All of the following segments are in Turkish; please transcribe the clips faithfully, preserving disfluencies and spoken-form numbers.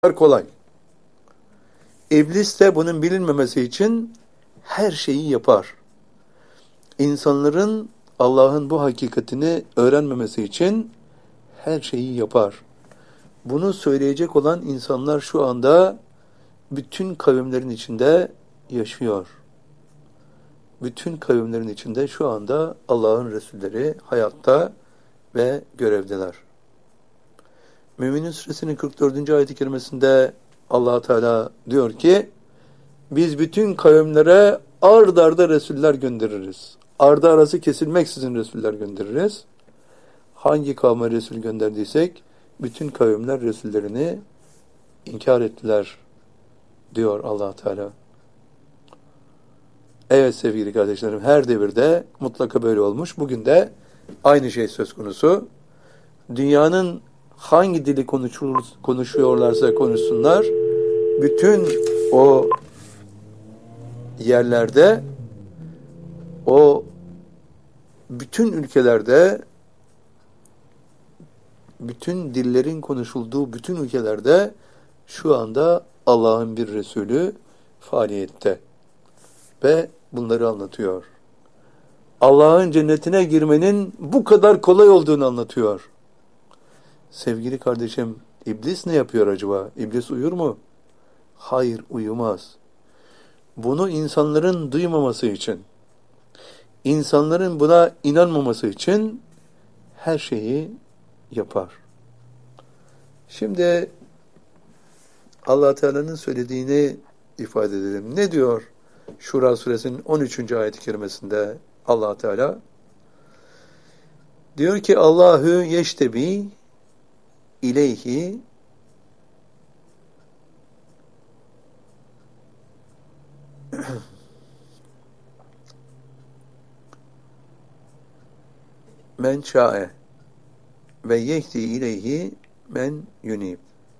kolay. İblis de bunun bilinmemesi için her şeyi yapar. İnsanların Allah'ın bu hakikatini öğrenmemesi için her şeyi yapar. Bunu söyleyecek olan insanlar şu anda bütün kavimlerin içinde yaşıyor. Bütün kavimlerin içinde şu anda Allah'ın Resulleri hayatta ve görevdeler. Mü'minin Suresinin kırk dördüncü ayet-i kerimesinde Allah Teala diyor ki, biz bütün kavimlere ard arda Resuller göndeririz. Ardı arası kesilmeksizin Resuller göndeririz. Hangi kavme Resul gönderdiysek, bütün kavimler Resullerini inkar ettiler, diyor Allah Teala. Evet sevgili kardeşlerim, her devirde mutlaka böyle olmuş. Bugün de aynı şey söz konusu. Dünyanın hangi dili konuşur, konuşuyorlarsa konuşsunlar, bütün o yerlerde, o bütün ülkelerde, bütün dillerin konuşulduğu bütün ülkelerde şu anda Allah'ın bir Resulü faaliyette ve bunları anlatıyor. Allah'ın cennetine girmenin bu kadar kolay olduğunu anlatıyor. Sevgili kardeşim, İblis ne yapıyor acaba? İblis uyur mu? Hayır, uyumaz. Bunu insanların duymaması için, insanların buna inanmaması için her şeyi yapar. Şimdi Allah Teala'nın söylediğini ifade edelim. Ne diyor Şura suresinin on üçüncü ayet-i kerimesinde Allah Teala? Diyor ki Allahu yeştebi ileyhi men şa'e ve yehdi ileyhi men yunib.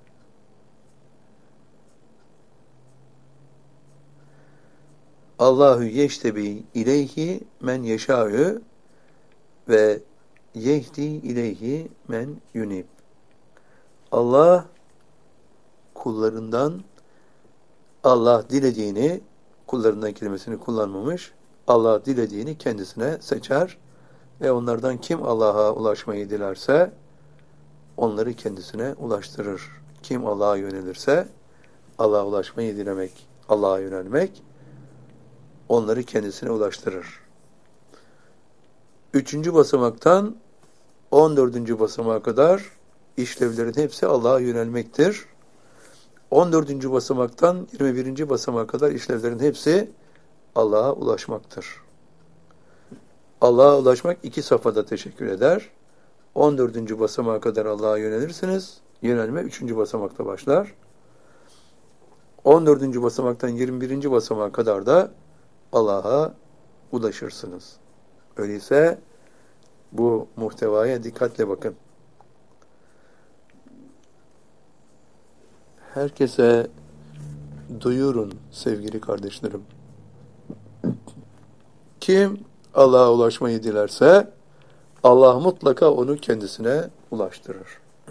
Allahu yeştebi ileyhi men yeşâ'ü ve yehdi ileyhi men yunib. Allah kullarından, Allah dilediğini, kullarından kelimesini kullanmamış, Allah dilediğini kendisine seçer ve onlardan kim Allah'a ulaşmayı dilerse onları kendisine ulaştırır. Kim Allah'a yönelirse Allah'a ulaşmayı dilemek, Allah'a yönelmek onları kendisine ulaştırır. Üçüncü basamaktan on dördüncü basamağa kadar işlevlerin hepsi Allah'a yönelmektir. on dördüncü basamaktan yirmi birinci basamağa kadar işlevlerin hepsi Allah'a ulaşmaktır. Allah'a ulaşmak iki safhada teşekkür eder. on dördüncü basamağa kadar Allah'a yönelirsiniz. Yönelme üçüncü basamakta başlar. on dördüncü basamaktan yirmi birinci basamağa kadar da Allah'a ulaşırsınız. Öyleyse bu muhtevaya dikkatle bakın. Herkese duyurun sevgili kardeşlerim. Kim Allah'a ulaşmayı dilerse Allah mutlaka onu kendisine ulaştırır.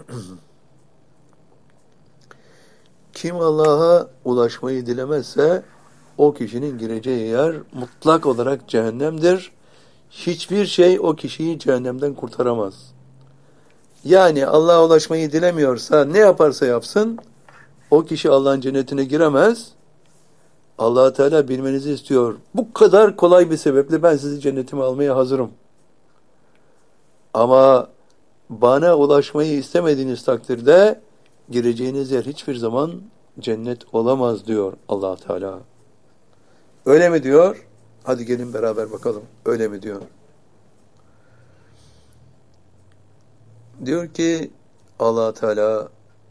Kim Allah'a ulaşmayı dilemezse o kişinin gireceği yer mutlak olarak cehennemdir. Hiçbir şey o kişiyi cehennemden kurtaramaz. Yani Allah'a ulaşmayı dilemiyorsa ne yaparsa yapsın o kişi Allah'ın cennetine giremez. Allah Teala bilmenizi istiyor. Bu kadar kolay bir sebeple ben sizi cennetime almaya hazırım. Ama bana ulaşmayı istemediğiniz takdirde gireceğiniz yer hiçbir zaman cennet olamaz diyor Allah Teala. Öyle mi diyor? Hadi gelin beraber bakalım. Öyle mi diyor? Diyor ki Allah Teala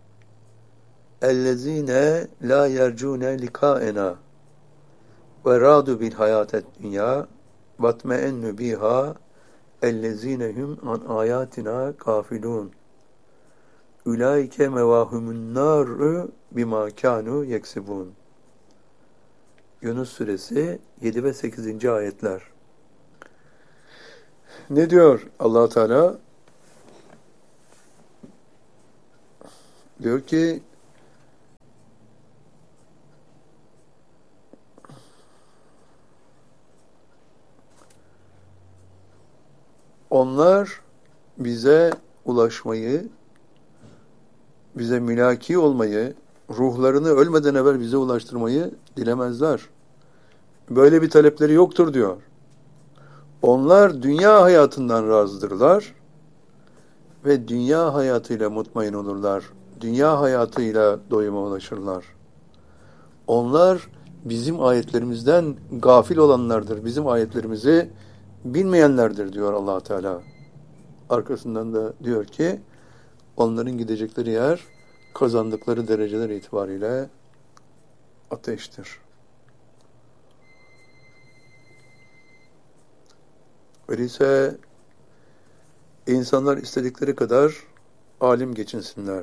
اَلَّذ۪ينَ لَا يَرْجُونَ لِقَاءَنَا وَرَادُوا بِالْحَيَاةِ الدُّنْيَا وَاتْمَئَنُّ بِهَا اَلَّذ۪ينَ هُمْ عَنْ آيَاتِنَا غَافِلُونَ اُولَٰئِكَ مَوَاهُمُ النَّارُ بِمَا كَانُوا يَكْسِبُونَ. Yunus Suresi yedi ve sekizinci ayetler. Ne diyor Allah Teala? Diyor ki Onlar bize ulaşmayı, bize mülaki olmayı, ruhlarını ölmeden evvel bize ulaştırmayı dilemezler. Böyle bir talepleri yoktur diyor. Onlar dünya hayatından razıdırlar ve dünya hayatıyla mutmain olurlar. Dünya hayatıyla doyuma ulaşırlar. Onlar bizim ayetlerimizden gafil olanlardır. Bizim ayetlerimizi bilmeyenlerdir diyor Allah Teala. Arkasından da diyor ki onların gidecekleri yer kazandıkları dereceler itibariyle ateştir. Öyleyse insanlar istedikleri kadar alim geçinsinler.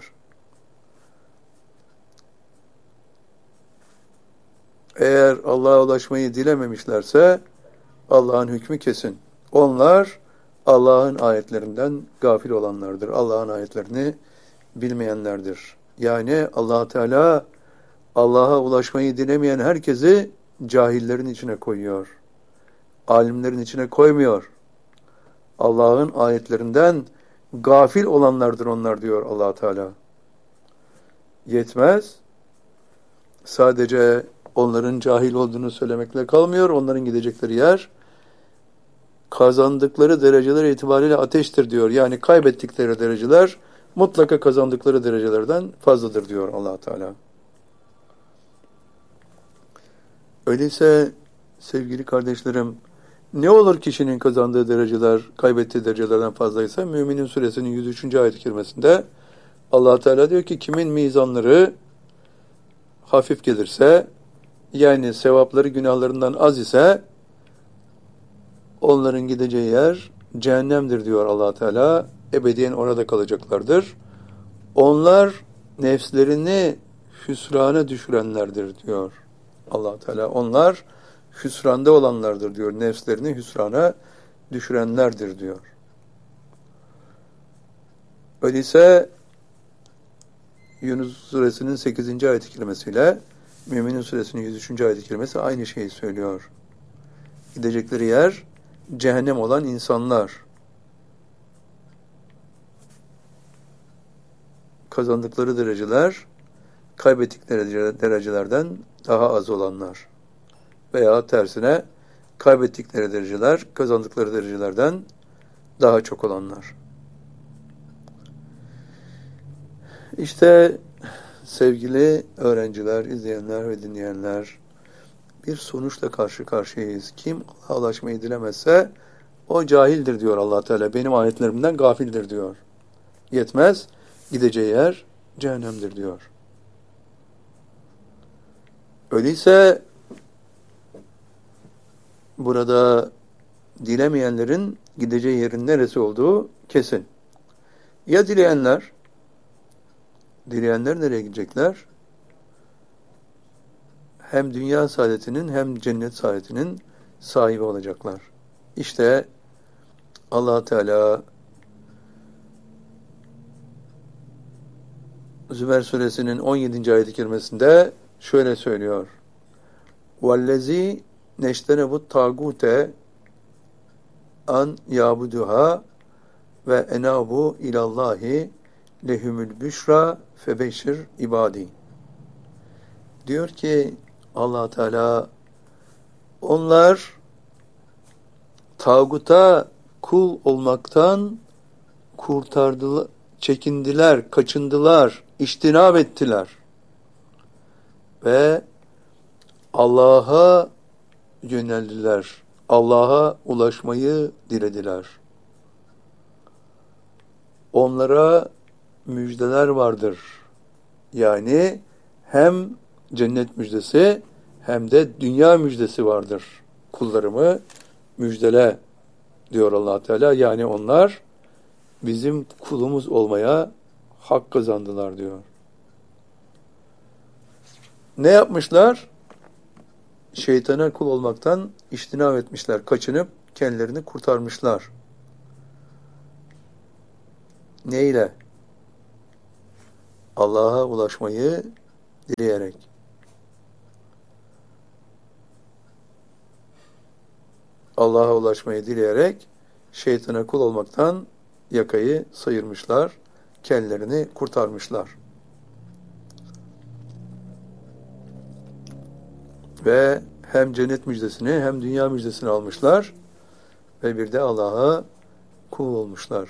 Eğer Allah'a ulaşmayı dilememişlerse Allah'ın hükmü kesin. Onlar Allah'ın ayetlerinden gafil olanlardır. Allah'ın ayetlerini bilmeyenlerdir. Yani Allah Teala Allah'a ulaşmayı dilemeyen herkesi cahillerin içine koyuyor. Alimlerin içine koymuyor. Allah'ın ayetlerinden gafil olanlardır onlar diyor Allah Teala. Yetmez. Sadece onların cahil olduğunu söylemekle kalmıyor. Onların gidecekleri yer kazandıkları dereceler itibariyle ateştir diyor. Yani kaybettikleri dereceler mutlaka kazandıkları derecelerden fazladır diyor Allah Teala. Öyleyse sevgili kardeşlerim, ne olur kişinin kazandığı dereceler kaybettiği derecelerden fazlaysa? Müminin suresinin yüz üçüncü ayet-i kerimesinde Allah Teala diyor ki kimin mizanları hafif gelirse, yani sevapları günahlarından az ise onların gideceği yer cehennemdir diyor Allah Teala. Ebediyen orada kalacaklardır. Onlar nefslerini hüsrana düşürenlerdir diyor Allah Teala. Onlar hüsranda olanlardır diyor. Nefslerini hüsrana düşürenlerdir diyor. Öyleyse Yunus suresinin sekizinci ayet-i kerimesiyle Müminin suresinin yüz üçüncü ayet-i kerimesi aynı şeyi söylüyor. Gidecekleri yer cehennem olan insanlar. Kazandıkları dereceler kaybettikleri derecelerden daha az olanlar. Veya tersine kaybettikleri dereceler kazandıkları derecelerden daha çok olanlar. İşte sevgili öğrenciler, izleyenler ve dinleyenler, bir sonuçla karşı karşıyayız. Kim Allah'a ulaşmayı dilemezse o cahildir diyor Allah Teala. Benim ayetlerimden gafildir diyor. Yetmez, gideceği yer cehennemdir diyor. Öyleyse burada dilemeyenlerin gideceği yerin neresi olduğu kesin. Ya dileyenler, dileyenler nereye gidecekler? Hem dünya saadetinin hem cennet saadetinin sahibi olacaklar. İşte Allah Teala Zümer suresinin on yedinci ayet-i kerimesinde şöyle söylüyor. وَالَّذ۪ي نَشْتَنَبُ الطَّاغُوتَ an yabuduha ve enabu ilallahi lehumul büşra febeşir ibadi. Diyor ki Allah Teala onlar tağuta kul olmaktan kurtardılar, çekindiler, kaçındılar, iştinab ettiler ve Allah'a yöneldiler. Allah'a ulaşmayı dilediler. Onlara müjdeler vardır. Yani hem cennet müjdesi hem de dünya müjdesi vardır. Kullarımı müjdele diyor Allah Teala. Yani onlar bizim kulumuz olmaya hak kazandılar diyor. Ne yapmışlar? Şeytana kul olmaktan iştinab etmişler. Kaçınıp kendilerini kurtarmışlar. Neyle? Allah'a ulaşmayı dileyerek. Allah'a ulaşmayı dileyerek şeytana kul olmaktan yakayı sıyırmışlar, kendilerini kurtarmışlar. Ve hem cennet müjdesini hem dünya müjdesini almışlar ve bir de Allah'a kul olmuşlar.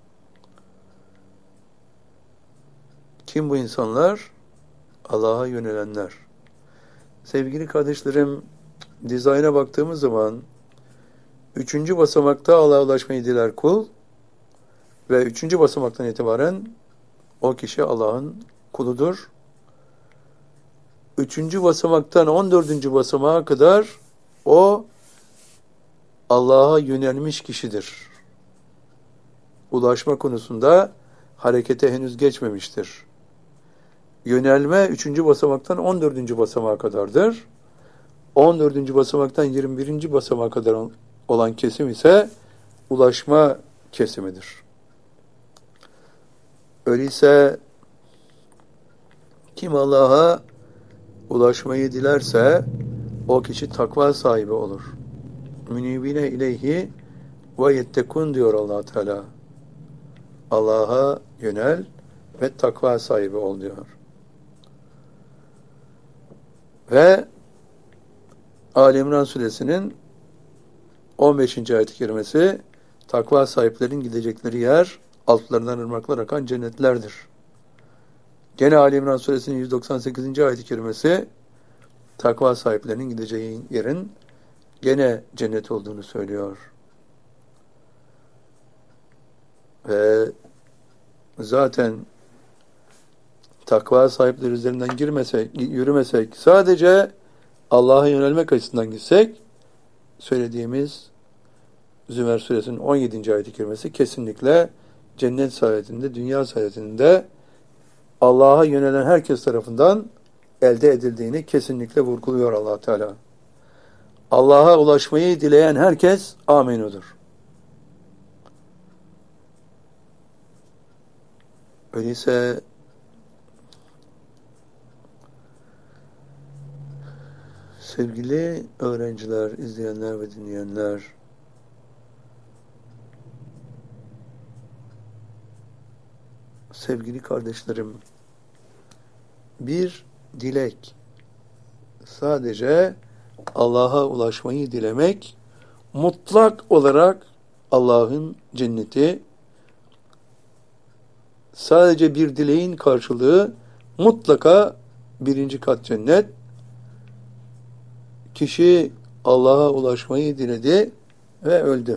Kim bu insanlar? Allah'a yönelenler. Sevgili kardeşlerim, dizayna baktığımız zaman üçüncü basamakta Allah'a ulaşmayı diler kul ve üçüncü basamaktan itibaren o kişi Allah'ın kuludur. Üçüncü basamaktan on dördüncü basamağa kadar o Allah'a yönelmiş kişidir. Ulaşma konusunda harekete henüz geçmemiştir. Yönelme üçüncü basamaktan on dördüncü basamağa kadardır. on dördüncü basamaktan yirmi birinci basamağa kadar olan kesim ise ulaşma kesimidir. Öyleyse kim Allah'a ulaşmayı dilerse o kişi takva sahibi olur. Münibine ileyhi ve yettekun diyor Allah Teala. Allah'a yönel ve takva sahibi ol diyor. Ve Ali İmran suresinin on beşinci ayet-i kerimesi takva sahiplerinin gidecekleri yer altlarından ırmaklar akan cennetlerdir. Gene Ali İmran suresinin yüz doksan sekizinci ayet-i kerimesi takva sahiplerinin gideceği yerin gene cennet olduğunu söylüyor. Ve zaten takva sahipleri üzerinden girmesek, yürümesek, sadece Allah'a yönelmek açısından gitsek, söylediğimiz Zümer suresinin on yedinci ayet-i kerimesi kesinlikle cennet saadetinde, dünya saadetinde Allah'a yönelen herkes tarafından elde edildiğini kesinlikle vurguluyor Allah Teala. Allah'a ulaşmayı dileyen herkes amenudur. Öyleyse sevgili öğrenciler, izleyenler ve dinleyenler, sevgili kardeşlerim, bir dilek, sadece Allah'a ulaşmayı dilemek, mutlak olarak Allah'ın cenneti, sadece bir dileğin karşılığı mutlaka birinci kat cennet. Kişi Allah'a ulaşmayı diledi ve öldü.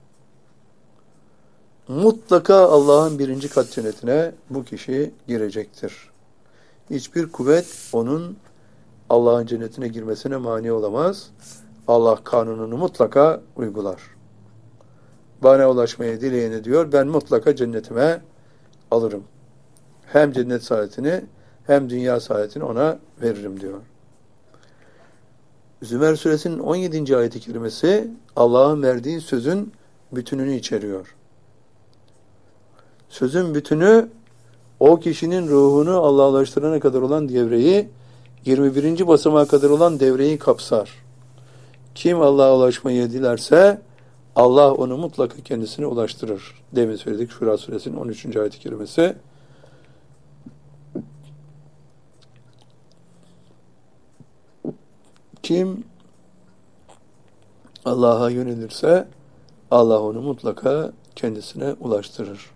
Mutlaka Allah'ın birinci kat cennetine bu kişi girecektir. Hiçbir kuvvet onun Allah'ın cennetine girmesine mani olamaz. Allah kanununu mutlaka uygular. Bana ulaşmaya dileyene diyor, ben mutlaka cennetime alırım. Hem cennet saadetini hem dünya saadetini ona veririm diyor. Zümer suresinin on yedinci ayet-i kerimesi Allah'ın verdiği sözün bütününü içeriyor. Sözün bütünü o kişinin ruhunu Allah'a ulaştırana kadar olan devreyi, yirmi birinci basamağa kadar olan devreyi kapsar. Kim Allah'a ulaşmayı dilerse Allah onu mutlaka kendisine ulaştırır. Demin söyledik Şura suresinin on üçüncü ayet-i kerimesi. Kim Allah'a yönelirse Allah onu mutlaka kendisine ulaştırır.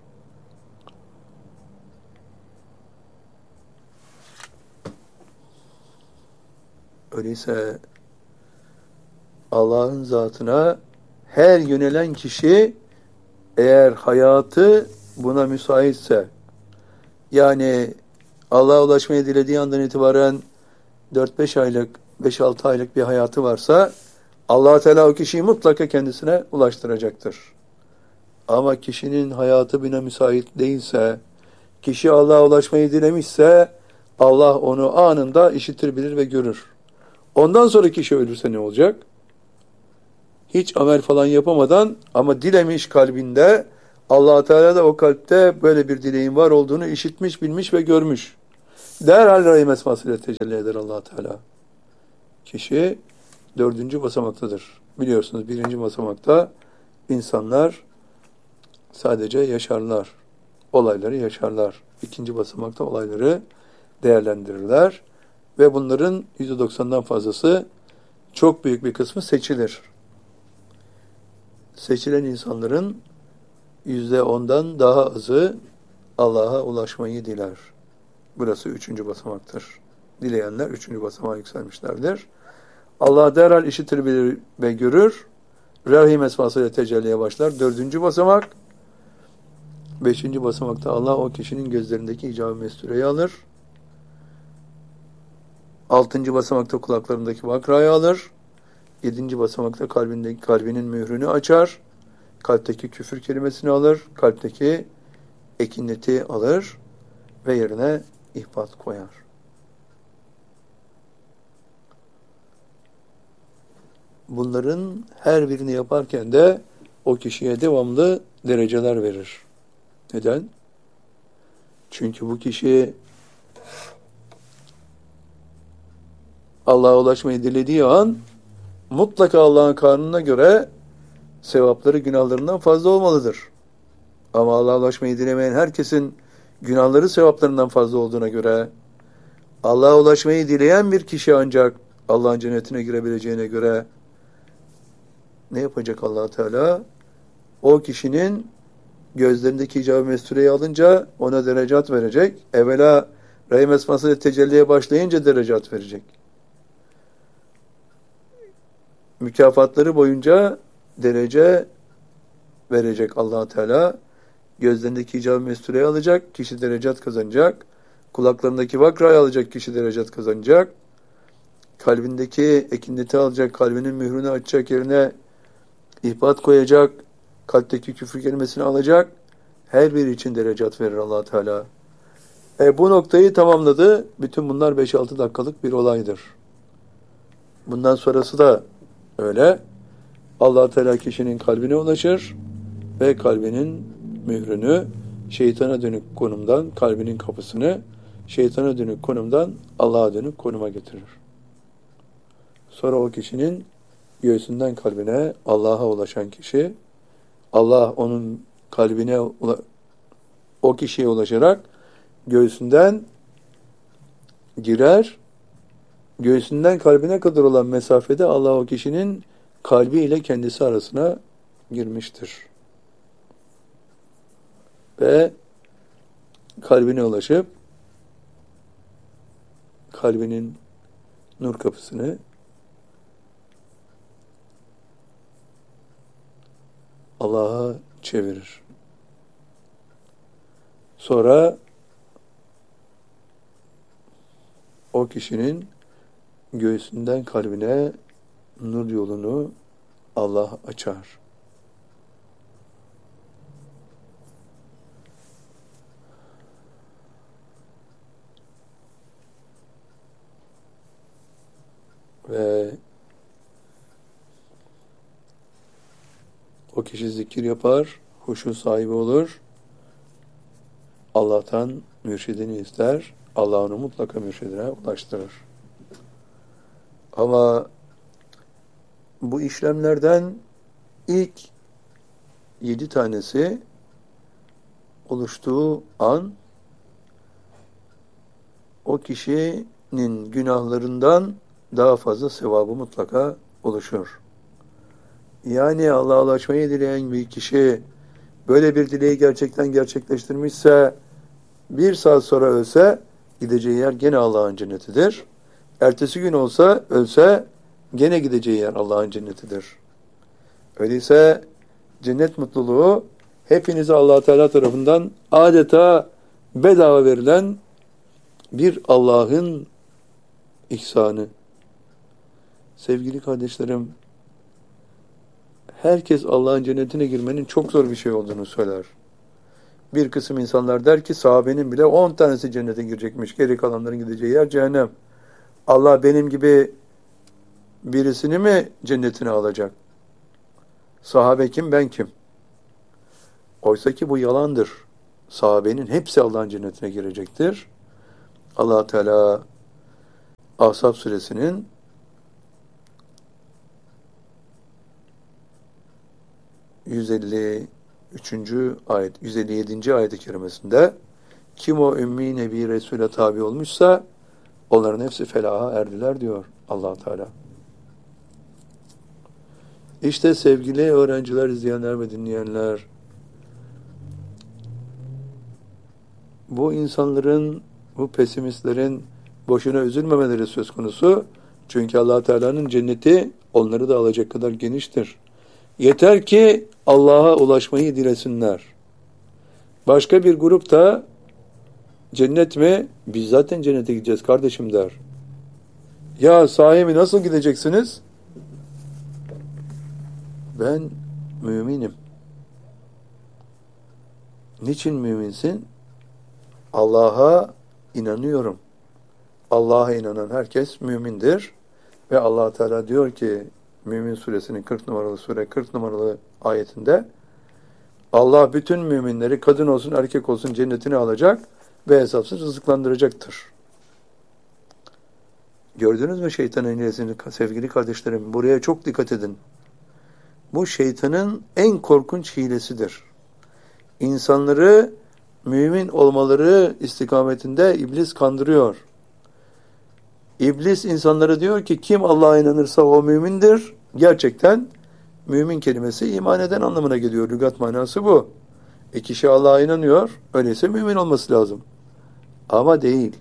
Öyleyse Allah'ın zatına her yönelen kişi eğer hayatı buna müsaitse, yani Allah'a ulaşmayı dilediği andan itibaren dört beş aylık, beş altı aylık bir hayatı varsa Allah Teala o kişiyi mutlaka kendisine ulaştıracaktır. Ama kişinin hayatı buna müsait değilse, kişi Allah'a ulaşmayı dilemişse Allah onu anında işitir, bilir ve görür. Ondan sonra kişi ölürse ne olacak? Hiç amel falan yapamadan ama dilemiş kalbinde, Allah Teala da o kalpte böyle bir dileğin var olduğunu işitmiş, bilmiş ve görmüş. Derhal rahim esmasıyla tecelli eder Allah Teala. Kişi dördüncü basamaktadır. Biliyorsunuz birinci basamakta insanlar Sadece yaşarlar. Olayları yaşarlar. İkinci basamakta olayları değerlendirirler. Ve bunların yüzde doksandan fazlası, çok büyük bir kısmı seçilir. Seçilen insanların yüzde ondan daha azı Allah'a ulaşmayı diler. Burası üçüncü basamaktır. Dileyenler üçüncü basamağa yükselmişlerdir. Allah derhal işitir, bilir ve görür. Rahim esmasıyla tecelliye başlar. Dördüncü basamak. Beşinci basamakta Allah o kişinin gözlerindeki icab-ı mestureyi alır. Altıncı basamakta kulaklarındaki vakrayı alır. Yedinci basamakta kalbindeki, kalbinin mührünü açar. Kalpteki küfür kelimesini alır. Kalpteki ekineti alır. Ve yerine ihbat koyar. Bunların her birini yaparken de o kişiye devamlı dereceler verir. Neden? Çünkü bu kişi Allah'a ulaşmayı dilediği an mutlaka Allah'ın kanununa göre sevapları günahlarından fazla olmalıdır. Ama Allah'a ulaşmayı dilemeyen herkesin günahları sevaplarından fazla olduğuna göre, Allah'a ulaşmayı dileyen bir kişi ancak Allah'ın cennetine girebileceğine göre ne yapacak Allah Teala? O kişinin gözlerindeki icab-ı mestureyi alınca ona derecat verecek. Evvela rahim esması tecelliye başlayınca derecat verecek. Mükafatları boyunca derece verecek Allah Teala. Gözlerindeki icab-ı mestureyi alacak, kişi derecat kazanacak. Kulaklarındaki vakrayı alacak, kişi derecat kazanacak. Kalbindeki ekineti alacak, kalbinin mührünü açacak, yerine ihbat koyacak. Kalpteki küfür kelimesini alacak. Her biri için derecat verir Allah Teala. E, bu noktayı tamamladı. Bütün bunlar beş altı dakikalık bir olaydır. Bundan sonrası da öyle. Allah Teala kişinin kalbine ulaşır ve kalbinin mührünü şeytana dönük konumdan, kalbinin kapısını şeytana dönük konumdan Allah'a dönük konuma getirir. Sonra o kişinin göğsünden kalbine Allah'a ulaşan kişi, Allah onun kalbine, o kişiye ulaşarak göğsünden girer, göğsünden kalbine kadar olan mesafede Allah o kişinin kalbi ile kendisi arasına girmiştir. Ve kalbine ulaşıp kalbinin nur kapısını Allah'a çevirir. Sonra o kişinin göğsünden kalbine nur yolunu Allah açar. Ve o kişi zikir yapar, huşu sahibi olur. Allah'tan mürşidini ister. Allah onu mutlaka mürşidine ulaştırır. Ama bu işlemlerden ilk yedi tanesi oluştuğu an o kişinin günahlarından daha fazla sevabı mutlaka oluşur. Yani Allah'a ulaşmayı dileyen bir kişi böyle bir dileği gerçekten gerçekleştirmişse, bir saat sonra ölse gideceği yer gene Allah'ın cennetidir. Ertesi gün olsa, ölse gene gideceği yer Allah'ın cennetidir. Öyleyse cennet mutluluğu hepinize Allah Teala tarafından adeta bedava verilen bir Allah'ın ihsanı. Sevgili kardeşlerim, herkes Allah'ın cennetine girmenin çok zor bir şey olduğunu söyler. Bir kısım insanlar der ki sahabenin bile on tanesi cennete girecekmiş. Geri kalanların gideceği yer cehennem. Allah benim gibi birisini mi cennetine alacak? Sahabe kim, ben kim? Oysa ki bu yalandır. Sahabenin hepsi Allah'ın cennetine girecektir. Allah Teala Ahzab suresinin yüz elli üçüncü ayet, yüz elli yedinci ayet-i kerimesinde kim o ümmi nebi Resul'e tabi olmuşsa onların hepsi felaha erdiler diyor Allah Teala. İşte sevgili öğrenciler, izleyenler ve dinleyenler, bu insanların, bu pesimistlerin boşuna üzülmemeleri söz konusu. Çünkü Allah Teala'nın cenneti onları da alacak kadar geniştir. Yeter ki Allah'a ulaşmayı dilesinler. Başka bir grup da cennet mi? Biz zaten cennete gideceğiz kardeşim der. Ya sahi nasıl gideceksiniz? Ben müminim. Niçin müminsin? Allah'a inanıyorum. Allah'a inanan herkes mümindir. Ve Allah Teala diyor ki Mümin Suresinin kırk numaralı sure kırk numaralı ayetinde Allah bütün müminleri kadın olsun erkek olsun cennetine alacak ve hesapsız rızıklandıracaktır. Gördünüz mü şeytanın hilesini sevgili kardeşlerim? Buraya çok dikkat edin. Bu şeytanın en korkunç hilesidir. İnsanları mümin olmaları istikametinde iblis kandırıyor. İblis insanlara diyor ki kim Allah'a inanırsa o mümindir. Gerçekten mümin kelimesi iman eden anlamına geliyor. Lügat manası bu. E kişi Allah'a inanıyor. Öyleyse mümin olması lazım. Ama değil.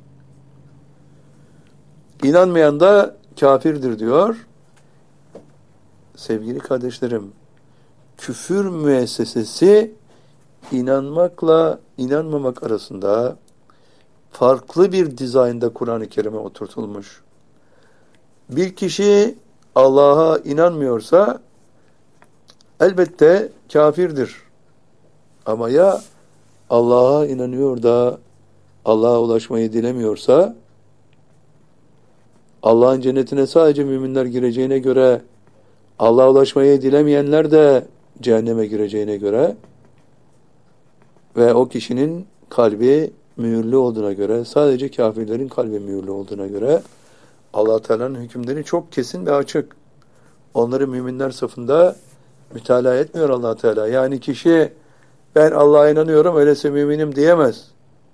İnanmayan da kafirdir diyor. Sevgili kardeşlerim, küfür müessesesi inanmakla inanmamak arasında farklı bir dizaynda Kur'an-ı Kerim'e oturtulmuş. Bir kişi Allah'a inanmıyorsa elbette kafirdir. Ama ya Allah'a inanıyor da Allah'a ulaşmayı dilemiyorsa, Allah'ın cennetine sadece müminler gireceğine göre, Allah'a ulaşmayı dilemeyenler de cehenneme gireceğine göre ve o kişinin kalbi mühürlü olduğuna göre, sadece kafirlerin kalbi mühürlü olduğuna göre Allah Teala'nın hükümleri çok kesin ve açık. Onları müminler safında mütalaa etmiyor Allah Teala. Yani kişi ben Allah'a inanıyorum öyleyse müminim diyemez.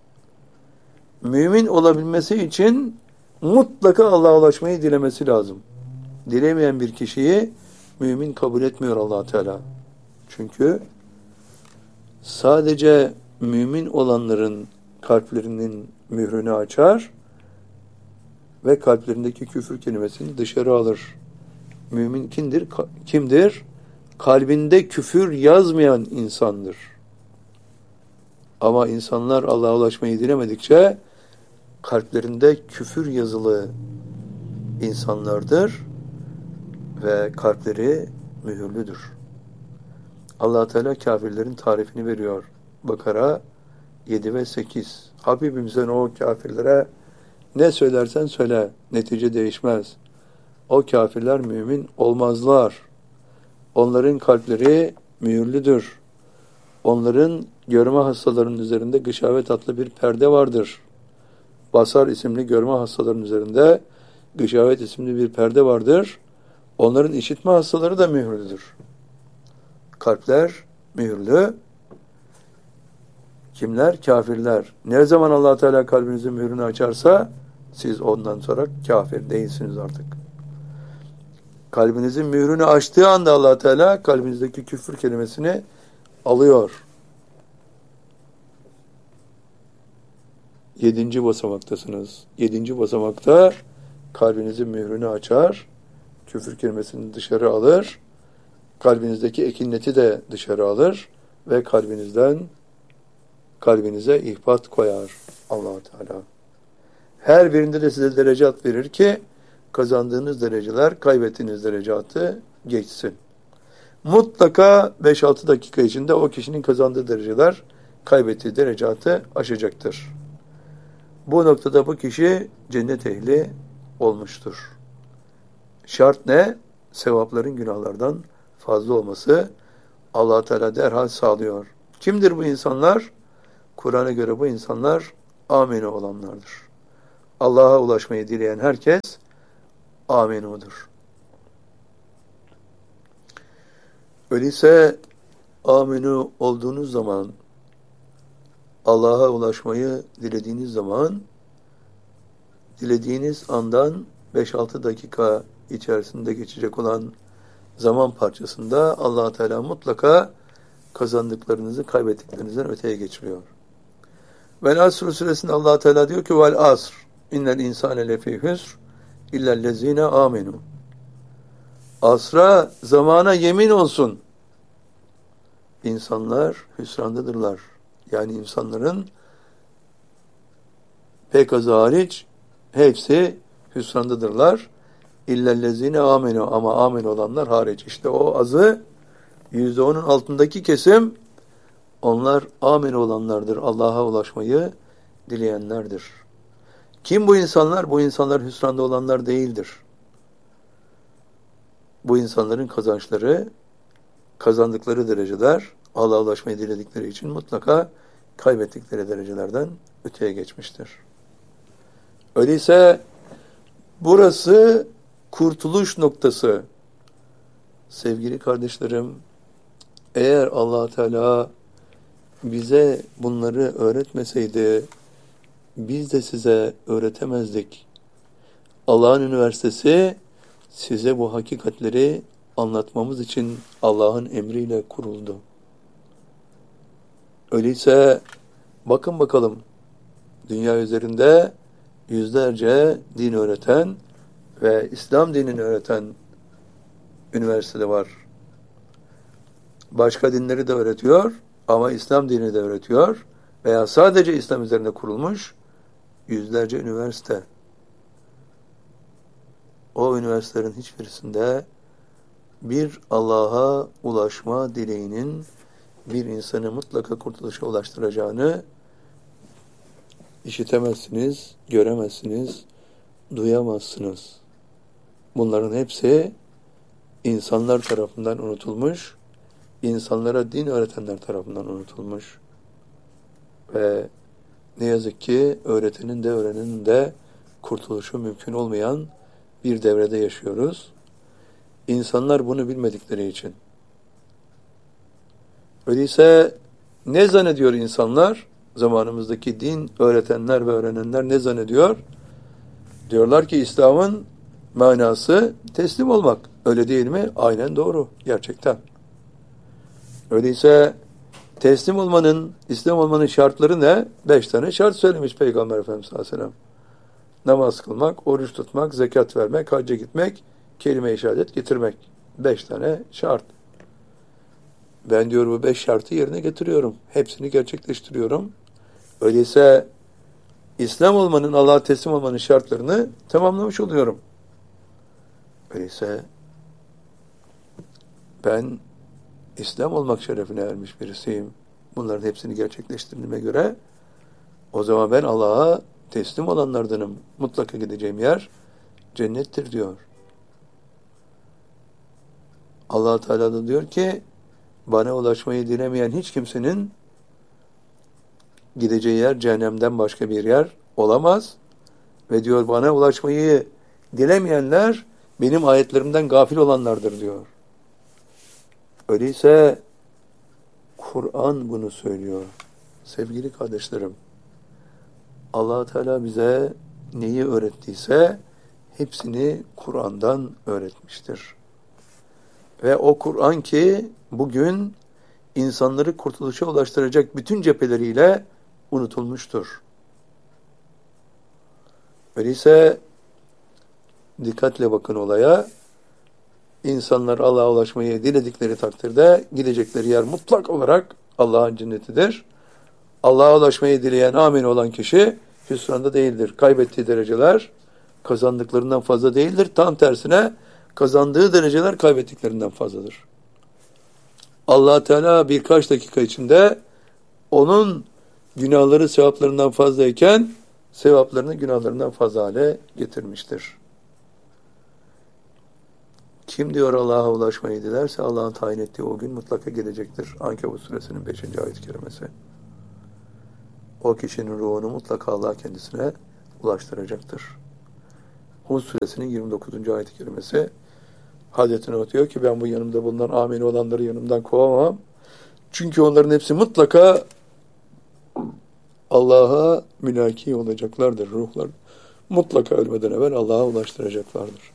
Mümin olabilmesi için mutlaka Allah'a ulaşmayı dilemesi lazım. Dilemeyen bir kişiyi mümin kabul etmiyor Allah Teala. Çünkü sadece mümin olanların kalplerinin mührünü açar ve kalplerindeki küfür kelimesini dışarı alır. Mümin kimdir? Kimdir? Kalbinde küfür yazmayan insandır. Ama insanlar Allah'a ulaşmayı dilemedikçe kalplerinde küfür yazılı insanlardır ve kalpleri mühürlüdür. Allah Teala kafirlerin tarifini veriyor. Bakara yedi ve sekiz. Habibimizden o kafirlere ne söylersen söyle, netice değişmez. O kafirler mümin olmazlar. Onların kalpleri mühürlüdür. Onların görme hastalarının üzerinde gışavet adlı bir perde vardır. Basar isimli görme hastalarının üzerinde gışavet isimli bir perde vardır. Onların işitme hastaları da mühürlüdür. Kalpler mühürlü. Kimler? Kafirler. Ne zaman Allah Teala kalbinizin mührünü açarsa siz ondan sonra kafir değilsiniz artık. Kalbinizin mührünü açtığı anda Allah Teala kalbinizdeki küfür kelimesini alıyor. Yedinci basamaktasınız. Yedinci basamakta kalbinizin mührünü açar, küfür kelimesini dışarı alır, kalbinizdeki ekinleti de dışarı alır ve kalbinizden kalbinize ihbat koyar Allah Teala. Her birinde de size derecat verir ki kazandığınız dereceler kaybettiğiniz derecatı geçsin. Mutlaka beş altı dakika içinde o kişinin kazandığı dereceler kaybettiği derecatı aşacaktır. Bu noktada bu kişi cennet ehli olmuştur. Şart ne? Sevapların günahlardan fazla olması Allah Teala derhal sağlıyor. Kimdir bu insanlar? Kur'an'a göre bu insanlar aminu olanlardır. Allah'a ulaşmayı dileyen herkes aminudur. Öyleyse aminu olduğunuz zaman, Allah'a ulaşmayı dilediğiniz zaman, dilediğiniz andan beş altı dakika içerisinde geçecek olan zaman parçasında Allah Teala mutlaka kazandıklarınızı kaybettiklerinizden öteye geçiriyor. Vel Asr suresinde Allah Teala diyor ki vel asr innel insane lefî hüsr illellezîne âmenû. Asra, zamana yemin olsun. İnsanlar hüsrandadırlar. Yani insanların pek azı hariç hepsi hüsrandadırlar. İllellezine amenu, ama amin olanlar hariç. İşte o azı, yüzde onun altındaki kesim, onlar amin olanlardır. Allah'a ulaşmayı dileyenlerdir. Kim bu insanlar? Bu insanlar hüsranda olanlar değildir. Bu insanların kazançları, kazandıkları dereceler, Allah'a ulaşmayı diledikleri için mutlaka kaybettikleri derecelerden öteye geçmiştir. Öyleyse burası kurtuluş noktası. Sevgili kardeşlerim, eğer Allah Teala bize bunları öğretmeseydi, biz de size öğretemezdik. Allah'ın üniversitesi size bu hakikatleri anlatmamız için Allah'ın emriyle kuruldu. Öyleyse bakın bakalım, dünya üzerinde yüzlerce din öğreten ve İslam dinini öğreten üniversite var. Başka dinleri de öğretiyor ama İslam dinini de öğretiyor veya sadece İslam üzerine kurulmuş yüzlerce üniversite. O üniversitelerin hiçbirisinde bir Allah'a ulaşma dileğinin bir insanı mutlaka kurtuluşa ulaştıracağını işitemezsiniz, göremezsiniz, duyamazsınız. Bunların hepsi insanlar tarafından unutulmuş, insanlara din öğretenler tarafından unutulmuş. Ve ne yazık ki öğretenin de öğrenenin de kurtuluşu mümkün olmayan bir devrede yaşıyoruz. İnsanlar bunu bilmedikleri için. Öyleyse ne zannediyor insanlar? Zamanımızdaki din öğretenler ve öğrenenler ne zannediyor? Diyorlar ki İslam'ın manası teslim olmak. Öyle değil mi? Aynen doğru. Gerçekten. Öyleyse teslim olmanın, İslam olmanın şartları ne? Beş tane şart söylemiş Peygamber Efendimiz sallallahu aleyhi ve sellem. Namaz kılmak, oruç tutmak, zekat vermek, hacca gitmek, kelime-i şehadet getirmek. Beş tane şart. Ben diyor bu beş şartı yerine getiriyorum. Hepsini gerçekleştiriyorum. Öyleyse İslam olmanın, Allah'a teslim olmanın şartlarını tamamlamış oluyorum. Öyleyse ben İslam olmak şerefine ermiş birisiyim. Bunların hepsini gerçekleştirdiğime göre o zaman ben Allah'a teslim olanlardanım. Mutlaka gideceğim yer cennettir diyor. Allah Teala da diyor ki bana ulaşmayı dilemeyen hiç kimsenin gideceği yer cehennemden başka bir yer olamaz. Ve diyor bana ulaşmayı dilemeyenler benim ayetlerimden gafil olanlardır diyor. Öyleyse Kur'an bunu söylüyor. Sevgili kardeşlerim, Allah Teala bize neyi öğrettiyse hepsini Kur'an'dan öğretmiştir. Ve o Kur'an ki bugün insanları kurtuluşa ulaştıracak bütün cepheleriyle unutulmuştur. Öyleyse dikkatle bakın olaya. İnsanlar Allah'a ulaşmayı diledikleri takdirde gidecekleri yer mutlak olarak Allah'ın cennetidir. Allah'a ulaşmayı dileyen, amin olan kişi hüsranda değildir. Kaybettiği dereceler kazandıklarından fazla değildir. Tam tersine kazandığı dereceler kaybettiklerinden fazladır. Allah Teala birkaç dakika içinde onun günahları sevaplarından fazlayken sevaplarını günahlarından fazla hale getirmiştir. Kim diyor Allah'a ulaşmayı dilerse Allah'ın tayin ettiği o gün mutlaka gelecektir. Ankebut suresinin beşinci ayet-i kerimesi. O kişinin ruhunu mutlaka Allah kendisine ulaştıracaktır. Hud suresinin yirmi dokuzuncu ayet-i kerimesi Hazreti Nuh diyor ki ben bu yanımda bulunan amin olanları yanımdan kovamam. Çünkü onların hepsi mutlaka Allah'a mülaki olacaklardır. Ruhlar mutlaka ölmeden evvel Allah'a ulaştıracaklardır.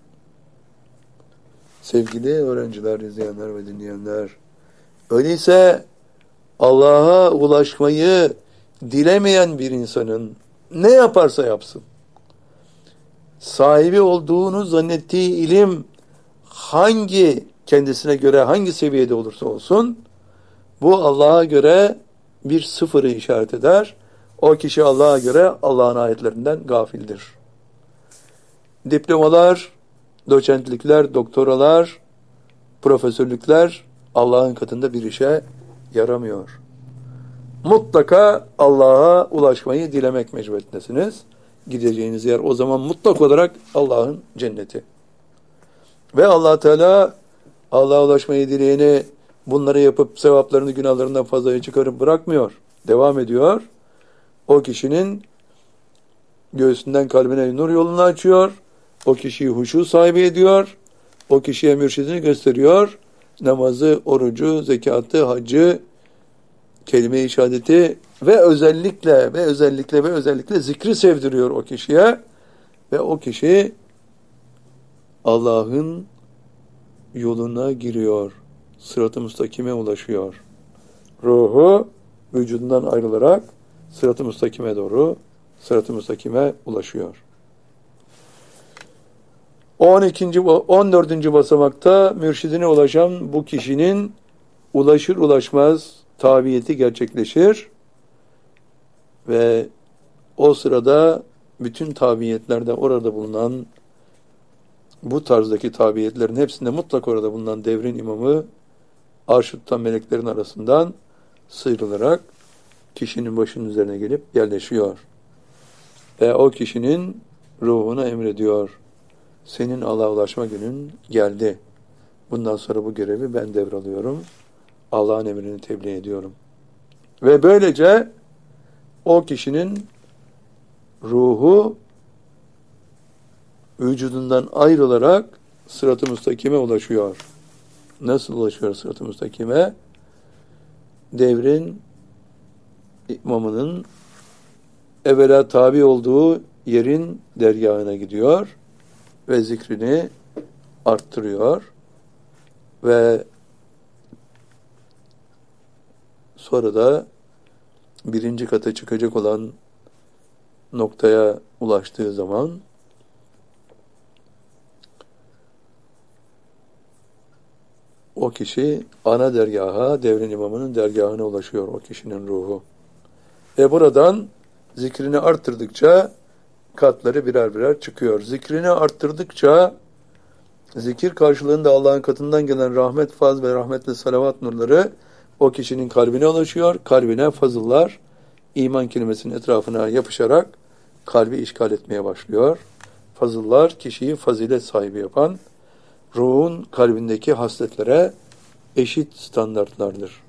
Sevgili öğrenciler, izleyenler ve dinleyenler, öyleyse Allah'a ulaşmayı dilemeyen bir insanın ne yaparsa yapsın, sahibi olduğunu zannettiği ilim hangi kendisine göre hangi seviyede olursa olsun, bu Allah'a göre bir sıfırı işaret eder. O kişi Allah'a göre Allah'ın ayetlerinden gafildir. Diplomalar, doçentlikler, doktoralar, profesörlükler Allah'ın katında bir işe yaramıyor. Mutlaka Allah'a ulaşmayı dilemek mecburiyetindesiniz. Gideceğiniz yer o zaman mutlak olarak Allah'ın cenneti. Ve Allah Teala Allah'a ulaşmayı dileyeni bunları yapıp sevaplarını günahlarından fazlaya çıkarıp bırakmıyor. Devam ediyor. O kişinin göğsünden kalbine nur yolunu açıyor. O kişiyi huşu sahibi ediyor. O kişiye mürşidini gösteriyor. Namazı, orucu, zekatı, haccı, kelime-i şehadeti ve özellikle ve özellikle ve özellikle zikri sevdiriyor o kişiye. Ve o kişi Allah'ın yoluna giriyor. Sırat-ı müstakime ulaşıyor. Ruhu vücudundan ayrılarak sırat-ı müstakime doğru, sırat-ı müstakime ulaşıyor. on ikinci on dördüncü basamakta mürşidine ulaşan bu kişinin ulaşır ulaşmaz tabiyeti gerçekleşir ve o sırada bütün tabiyetlerde orada bulunan bu tarzdaki tabiyetlerin hepsinde mutlak orada bulunan devrin imamı arş-ı tutan meleklerin arasından sıyrılarak kişinin başının üzerine gelip yerleşiyor. Ve o kişinin ruhuna emrediyor. Senin Allah'a ulaşma günün geldi. Bundan sonra bu görevi ben devralıyorum. Allah'ın emrini tebliğ ediyorum. Ve böylece o kişinin ruhu vücudundan ayrılarak sırat-ı müstakime ulaşıyor. Nasıl ulaşıyor sırat-ı müstakime? Devrin imamının evvela tabi olduğu yerin dergahına gidiyor ve zikrini arttırıyor ve sonra da birinci kata çıkacak olan noktaya ulaştığı zaman o kişi ana dergaha, devrin imamının dergahına ulaşıyor o kişinin ruhu. Ve buradan zikrini arttırdıkça katları birer birer çıkıyor. Zikrini arttırdıkça zikir karşılığında Allah'ın katından gelen rahmet, faz ve rahmetli salavat nurları o kişinin kalbine ulaşıyor. Kalbine fazıllar iman kelimesinin etrafına yapışarak kalbi işgal etmeye başlıyor. Fazıllar kişiyi fazilet sahibi yapan ruhun kalbindeki hasletlere eşit standartlardır.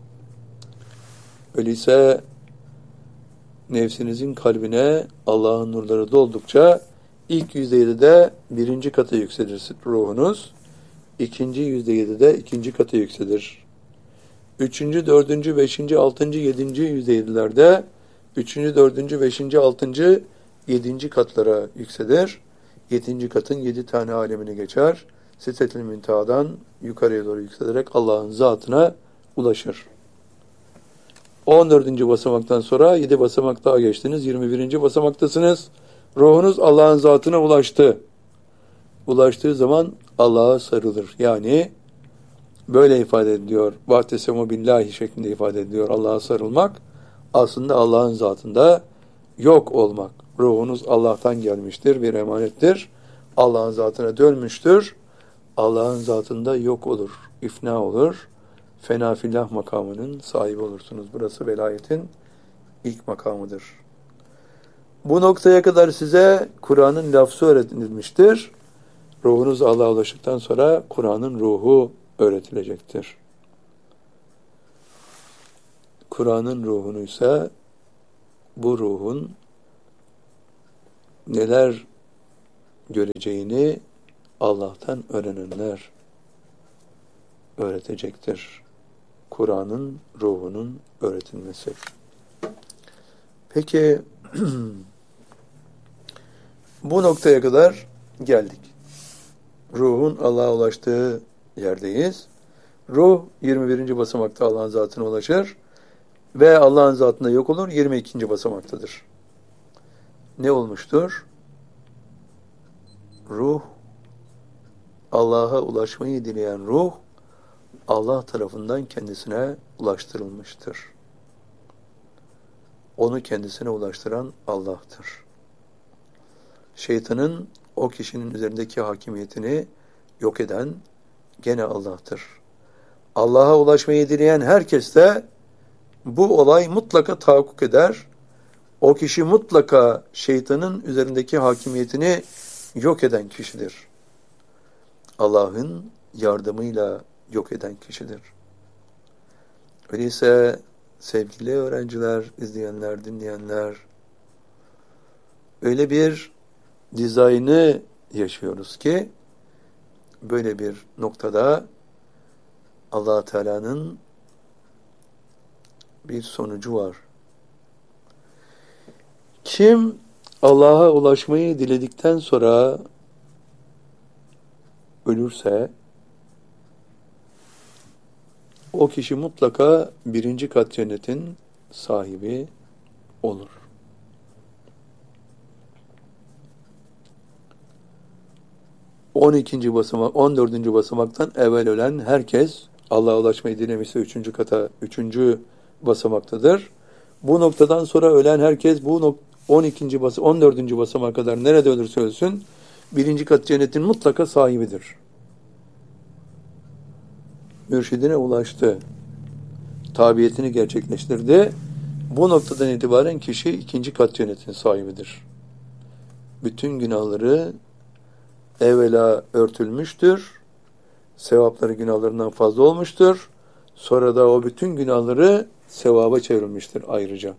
Öyleyse nefsinizin kalbine Allah'ın nurları doldukça ilk yüzde yedide birinci kata yükselir ruhunuz. İkinci yüzde yedide ikinci kata yükselir. Üçüncü, dördüncü, beşinci, altıncı, yedinci yüzde yedilerde üçüncü, dördüncü, beşinci, altıncı, yedinci katlara yükselir. Yedinci katın yedi tane alemini geçer. Sitet-i Münteha'dan yukarıya doğru yükselerek Allah'ın zatına ulaşır. on dördüncü basamaktan sonra yedi basamak daha geçtiniz. yirmi birinci basamaktasınız. Ruhunuz Allah'ın zatına ulaştı. Ulaştığı zaman Allah'a sarılır. Yani böyle ifade ediliyor. Vahtesemu billahi şeklinde ifade ediliyor. Allah'a sarılmak aslında Allah'ın zatında yok olmak. Ruhunuz Allah'tan gelmiştir, bir emanettir. Allah'ın zatına dönmüştür. Allah'ın zatında yok olur, ifna olur. Fena fillah makamının sahibi olursunuz. Burası velayetin ilk makamıdır. Bu noktaya kadar size Kur'an'ın lafzı öğretilmiştir. Ruhunuz Allah'a ulaştıktan sonra Kur'an'ın ruhu öğretilecektir. Kur'an'ın ruhunu ise bu ruhun neler göreceğini Allah'tan öğrenenler öğretecektir. Kur'an'ın ruhunun öğretilmesi. Peki bu noktaya kadar geldik. Ruhun Allah'a ulaştığı yerdeyiz. Ruh yirmi birinci basamakta Allah'ın zatına ulaşır ve Allah'ın zatında yok olur, yirmi ikinci basamaktadır. Ne olmuştur? Ruh, Allah'a ulaşmayı dileyen ruh, Allah tarafından kendisine ulaştırılmıştır. Onu kendisine ulaştıran Allah'tır. Şeytanın o kişinin üzerindeki hakimiyetini yok eden gene Allah'tır. Allah'a ulaşmayı dileyen herkes de bu olay mutlaka tahakkuk eder. O kişi mutlaka şeytanın üzerindeki hakimiyetini yok eden kişidir. Allah'ın yardımıyla yok eden kişidir. Öyleyse sevgili öğrenciler, izleyenler, dinleyenler, öyle bir dizaynı yaşıyoruz ki böyle bir noktada Allah Teala'nın bir sonucu var. Kim Allah'a ulaşmayı diledikten sonra ölürse o kişi mutlaka birinci kat cennetin sahibi olur. on ikinci basamak, on dördüncü basamaktan evvel ölen herkes Allah'a ulaşmayı dilemişse üçüncü kata, üçüncü basamaktadır. Bu noktadan sonra ölen herkes bu on ikinci bas on dördüncü basamağa kadar nerede ölürse ölsün birinci kat cennetin mutlaka sahibidir. Mürşidine ulaştı. Tabiyetini gerçekleştirdi. Bu noktadan itibaren kişi ikinci kat cennetin sahibidir. Bütün günahları evvela örtülmüştür. Sevapları günahlarından fazla olmuştur. Sonra da o bütün günahları sevaba çevrilmiştir ayrıca.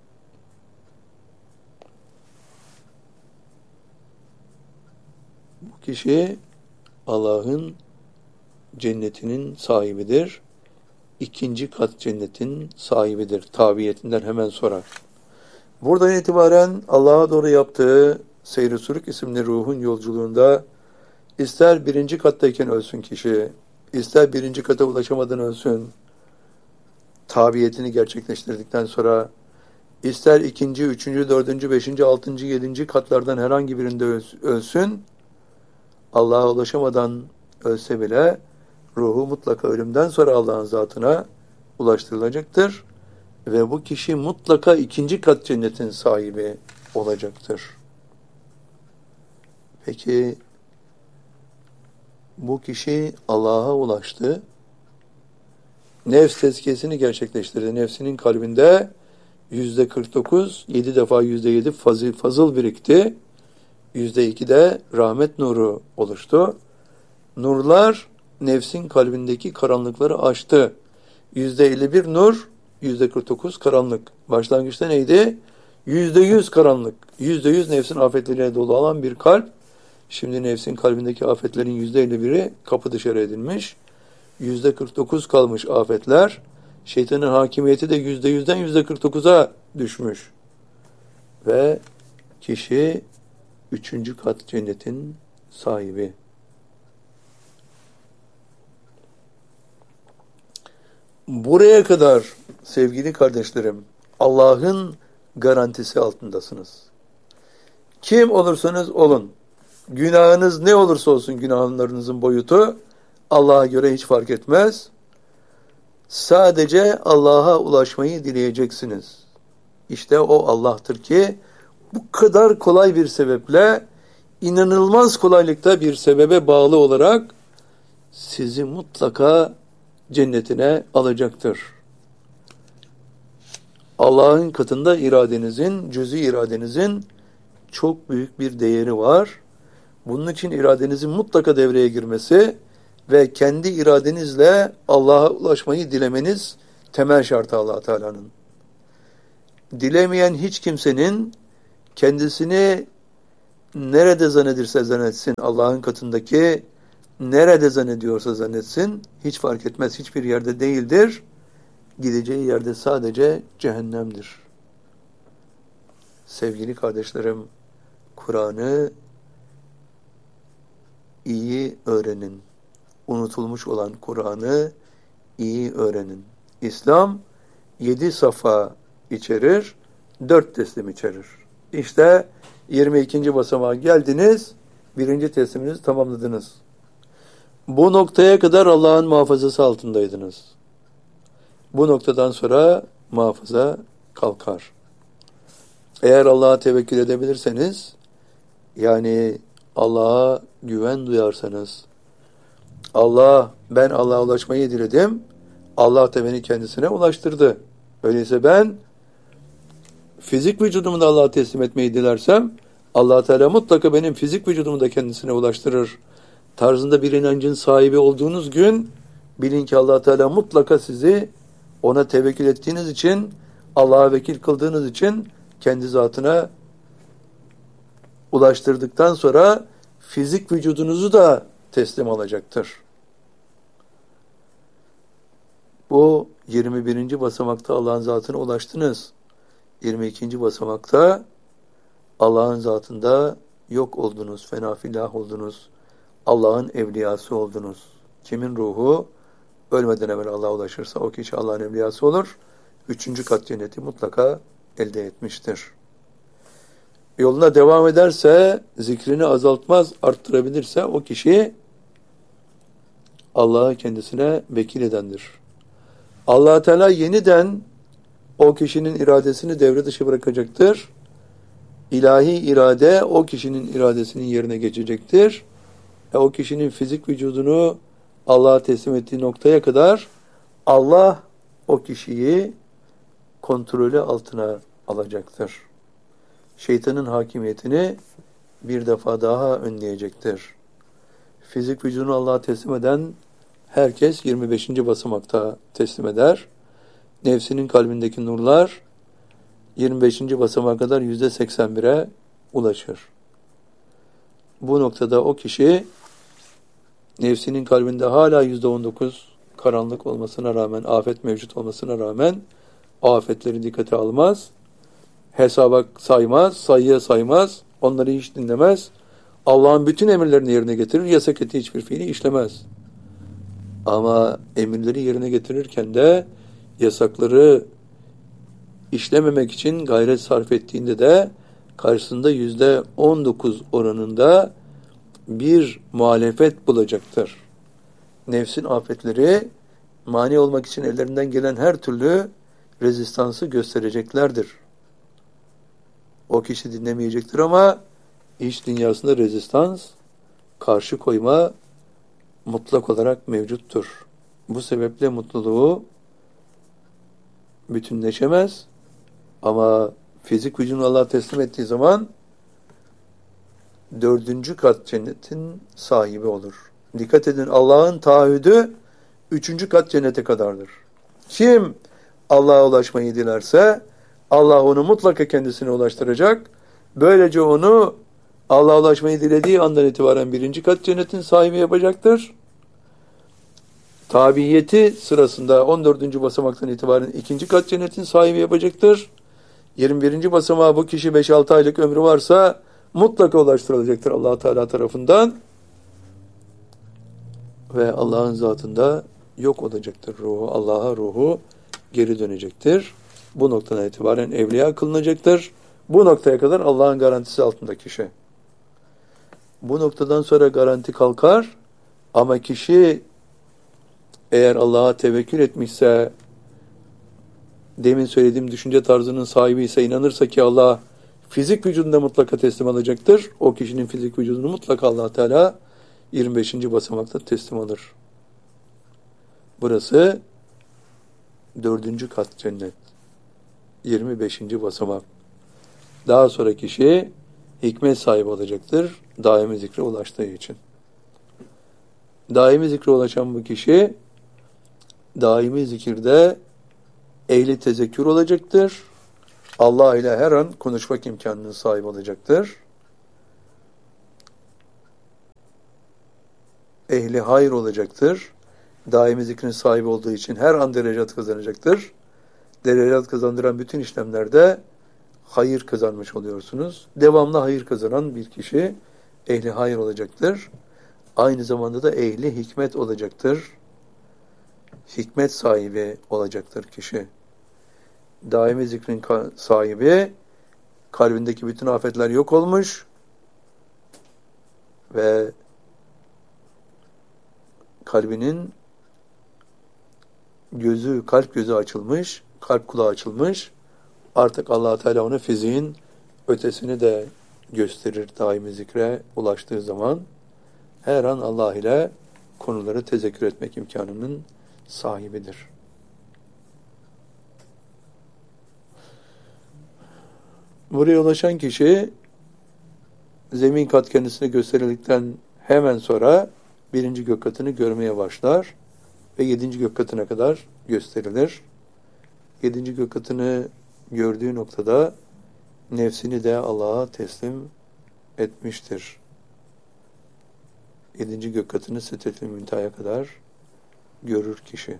Bu kişi Allah'ın cennetinin sahibidir. İkinci kat cennetin sahibidir. Tabiyetinden hemen sonra. Buradan itibaren Allah'a doğru yaptığı Seyr-i Sülük isimli ruhun yolculuğunda ister birinci kattayken ölsün kişi, ister birinci kata ulaşamadan ölsün, tabiyetini gerçekleştirdikten sonra, ister ikinci, üçüncü, dördüncü, beşinci, altıncı, yedinci katlardan herhangi birinde ölsün, Allah'a ulaşamadan ölse bile ruhu mutlaka ölümden sonra Allah'ın zatına ulaştırılacaktır ve bu kişi mutlaka ikinci kat cennetin sahibi olacaktır. Peki bu kişi Allah'a ulaştı, nefs tezkiyesini gerçekleştirdi. Nefsinin kalbinde yüzde kırk dokuz, yedi defa yüzde yedi fazıl, fazıl birikti. Yüzde iki de rahmet nuru oluştu. Nurlar nefsin kalbindeki karanlıkları aştı. Yüzde elli bir nur, yüzde kırk dokuz karanlık. Başlangıçta neydi? Yüzde yüz karanlık. Yüzde yüz nefsin afetleriyle dolu olan bir kalp. Şimdi nefsin kalbindeki afetlerin yüzde elli biri kapı dışarı edilmiş. Yüzde kırk dokuz kalmış afetler. Şeytanın hakimiyeti de yüzde yüzden yüzde kırk dokuza düşmüş. Ve kişi üçüncü kat cennetin sahibi. Buraya kadar sevgili kardeşlerim, Allah'ın garantisi altındasınız. Kim olursanız olun, günahınız ne olursa olsun günahlarınızın boyutu Allah'a göre hiç fark etmez. Sadece Allah'a ulaşmayı dileyeceksiniz. İşte o Allah'tır ki bu kadar kolay bir sebeple, inanılmaz kolaylıkta bir sebebe bağlı olarak sizi mutlaka cennetine alacaktır. Allah'ın katında iradenizin, cüz'i iradenizin çok büyük bir değeri var. Bunun için iradenizin mutlaka devreye girmesi ve kendi iradenizle Allah'a ulaşmayı dilemeniz temel şartı Allah Teala'nın. Dilemeyen hiç kimsenin kendisini nerede zannedirse zannetsin, Allah'ın katındaki nerede zannediyorsa zannetsin, hiç fark etmez, hiçbir yerde değildir. gideceği yerde sadece cehennemdir. Sevgili kardeşlerim, Kur'an'ı iyi öğrenin. Unutulmuş olan Kur'an'ı iyi öğrenin. İslam yedi safa içerir, dört teslim içerir. İşte yirmi ikinci basamağa geldiniz, birinci tesliminizi tamamladınız. Bu noktaya kadar Allah'ın muhafazası altındaydınız. Bu noktadan sonra muhafaza kalkar. Eğer Allah'a tevekkül edebilirseniz, yani Allah'a güven duyarsanız, Allah, ben Allah'a ulaşmayı diledim, Allah da beni kendisine ulaştırdı. Öyleyse ben fizik vücudumu da Allah'a teslim etmeyi dilersem, Allah Teala mutlaka benim fizik vücudumu da kendisine ulaştırır tarzında bir inancın sahibi olduğunuz gün, bilin ki Allah Teala mutlaka sizi ona tevekkül ettiğiniz için, Allah'a vekil kıldığınız için kendi zatına ulaştırdıktan sonra fizik vücudunuzu da teslim alacaktır. Bu yirmi birinci basamakta Allah'ın zatına ulaştınız. yirmi ikinci basamakta Allah'ın zatında yok oldunuz, fena filah oldunuz. Allah'ın evliyası oldunuz. Kimin ruhu ölmeden evvel Allah'a ulaşırsa o kişi Allah'ın evliyası olur. Üçüncü kat cenneti mutlaka elde etmiştir. Yoluna devam ederse, zikrini azaltmaz, arttırabilirse o kişi Allah'ı kendisine vekil edendir. Allah Teala yeniden o kişinin iradesini devre dışı bırakacaktır. İlahi irade o kişinin iradesinin yerine geçecektir. E o kişinin fizik vücudunu Allah'a teslim ettiği noktaya kadar Allah o kişiyi kontrolü altına alacaktır. Şeytanın hakimiyetini bir defa daha önleyecektir. Fizik vücudunu Allah'a teslim eden herkes yirmi beşinci basamakta teslim eder. Nefsinin kalbindeki nurlar yirmi beşinci basamağa kadar yüzde seksen bire ulaşır. Bu noktada o kişi nefsinin kalbinde hala yüzde on dokuz karanlık olmasına rağmen, afet mevcut olmasına rağmen afetleri dikkate almaz. Hesaba saymaz, sayıya saymaz, onları hiç dinlemez. Allah'ın bütün emirlerini yerine getirir, yasak ettiği hiçbir fiili işlemez. Ama emirleri yerine getirirken de yasakları işlememek için gayret sarf ettiğinde de karşısında yüzde on dokuz oranında bir muhalefet bulacaktır. Nefsin afetleri mani olmak için ellerinden gelen her türlü rezistansı göstereceklerdir. O kişi dinlemeyecektir ama iç dünyasında rezistans, karşı koyma mutlak olarak mevcuttur. Bu sebeple mutluluğu bütünleşemez ama fizik vücudunu Allah'a teslim ettiği zaman dördüncü kat cennetin sahibi olur. Dikkat edin, Allah'ın taahhüdü üçüncü kat cennete kadardır. Kim Allah'a ulaşmayı dilerse Allah onu mutlaka kendisine ulaştıracak. Böylece onu Allah'a ulaşmayı dilediği andan itibaren birinci kat cennetin sahibi yapacaktır. Tabiyeti sırasında on dördüncü basamaktan itibaren ikinci kat cennetin sahibi yapacaktır. yirmi birinci basamağa bu kişi beş altı aylık ömrü varsa mutlaka ulaştırılacaktır Allah Teala tarafından. Ve Allah'ın zatında yok olacaktır ruhu. Allah'a ruhu geri dönecektir. Bu noktadan itibaren evliya kılınacaktır. Bu noktaya kadar Allah'ın garantisi altında kişi. Bu noktadan sonra garanti kalkar ama kişi eğer Allah'a tevekkül etmişse, demin söylediğim düşünce tarzının sahibi ise, inanırsa ki Allah fizik vücudunda mutlaka teslim alacaktır. O kişinin fizik vücudunu mutlaka Allah Teala yirmi beşinci basamakta teslim alır. Burası dördüncü kat cennet. yirmi beşinci basamak. Daha sonra kişi hikmet sahibi olacaktır. Daimi zikre ulaştığı için. Daimi zikre ulaşan bu kişi daimi zikirde ehli tezekkür olacaktır. Allah ile her an konuşmak imkanının sahibi olacaktır. Ehli hayır olacaktır. daimi zikrin sahibi olduğu için her an derecat kazanacaktır. Derecat kazandıran bütün işlemlerde hayır kazanmış oluyorsunuz. Devamlı hayır kazanan bir kişi ehli hayır olacaktır. Aynı zamanda da ehli hikmet olacaktır. Hikmet sahibi olacaktır kişi. Daimi zikrin sahibi, kalbindeki bütün afetler yok olmuş ve kalbinin gözü, kalp gözü açılmış, kalp kulağı açılmış. Artık Allah Teala ona fiziğin ötesini de gösterir daimi zikre ulaştığı zaman. Her an Allah ile konuları tezekkür etmek imkanının sahibidir. Buraya ulaşan kişi zemin kat kendisine gösterildikten hemen sonra birinci gök katını görmeye başlar ve yedinci gök katına kadar gösterilir. Yedinci gök katını gördüğü noktada nefsini de Allah'a teslim etmiştir. Yedinci gök katını Sidret-i Münteha'ya kadar görür kişi.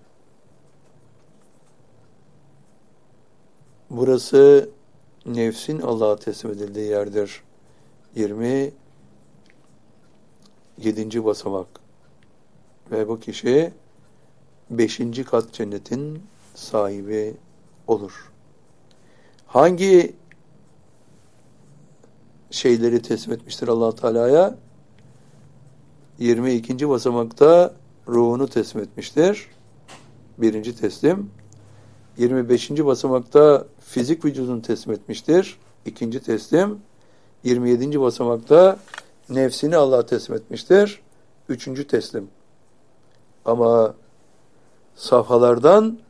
Burası nefsin Allah'a teslim edildiği yerdir. yirmi yedinci basamak. Ve bu kişi beşinci kat cennetin sahibi olur. Hangi şeyleri teslim etmiştir Allah Teala'ya? yirmi ikinci basamakta ruhunu teslim etmiştir. Birinci teslim. yirmi beşinci basamakta fizik vücudunu teslim etmiştir. İkinci teslim. yirmi yedinci basamakta nefsini Allah'a teslim etmiştir. Üçüncü teslim. Ama safhalardan